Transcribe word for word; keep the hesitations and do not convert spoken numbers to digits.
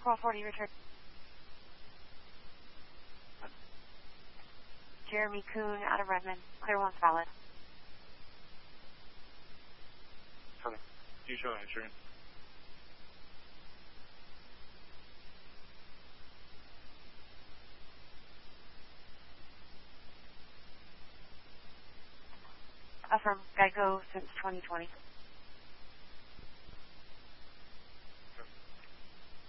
Call forty return. Jeremy Kuhn out of Redmond. Clear one's valid. Hello. Do you show insurance? Affirm. Geico since twenty twenty.